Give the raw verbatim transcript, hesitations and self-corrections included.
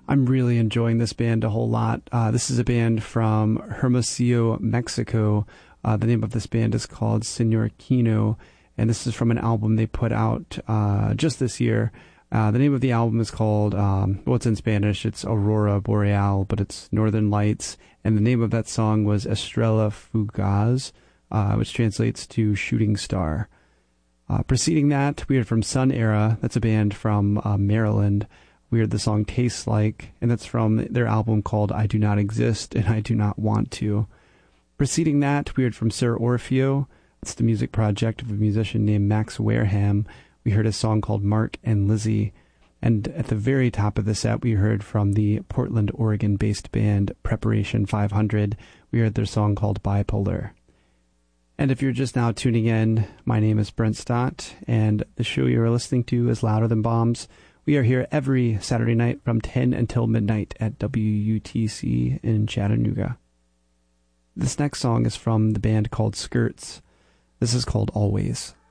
I'm really enjoying this band a whole lot. Uh, this is a band from Hermosillo, Mexico. Uh, the name of this band is called Senor Kino, and this is from an album they put out uh, just this year. Uh, the name of the album is called, um, well, it's in Spanish, it's Aurora Boreal, but it's Northern Lights, and the name of that song was Estrella Fugaz, uh, which translates to Shooting Star. Uh, preceding that, we heard from Sun Era. That's a band from uh, Maryland. We heard the song Tastes Like, and that's from their album called I Do Not Exist and I Do Not Want To. Preceding that, we heard from Sir Orfeo. It's the music project of a musician named Max Wareham. We heard a song called Mark and Lizzie. And at the very top of the set, we heard from the Portland, Oregon-based band Preparation five hundred. We heard their song called Bipolar. And if you're just now tuning in, my name is Brent Stott, and the show you're listening to is Louder Than Bombs. We are here every Saturday night from ten until midnight at W U T C in Chattanooga. This next song is from the band called Skirts. This is called Always.